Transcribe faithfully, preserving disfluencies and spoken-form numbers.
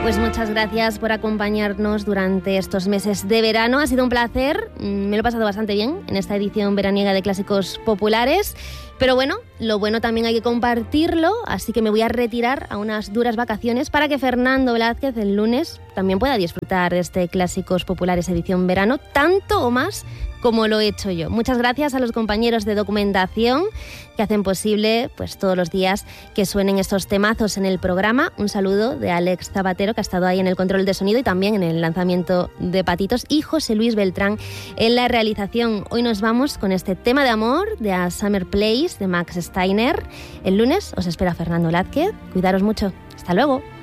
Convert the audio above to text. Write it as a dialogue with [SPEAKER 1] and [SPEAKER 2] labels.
[SPEAKER 1] Pues muchas gracias por acompañarnos durante estos meses de verano. Ha sido un placer, me lo he pasado bastante bien en esta edición veraniega de Clásicos Populares. Pero bueno, lo bueno también hay que compartirlo, así que me voy a retirar a unas duras vacaciones para que Fernando Blázquez el lunes también pueda disfrutar de este Clásicos Populares edición verano, tanto o más como lo he hecho yo. Muchas gracias a los compañeros de documentación que hacen posible pues todos los días que suenen estos temazos en el programa. Un saludo de Alex Zabatero, que ha estado ahí en el control de sonido y también en el lanzamiento de Patitos, y José Luis Beltrán en la realización. Hoy nos vamos con este tema de amor de A Summer Place de Max Steiner. El lunes os espera Fernando Blázquez. Cuidaros mucho. Hasta luego.